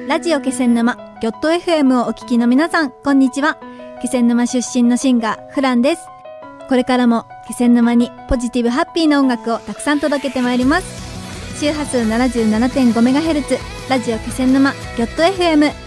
ラジオ気仙沼ギョット FM をお聞きの皆さん、こんにちは。気仙沼出身のシンガーフランです。これからも気仙沼にポジティブハッピーな音楽をたくさん届けてまいります。周波数 77.5MHz ラジオ気仙沼ギョット FM。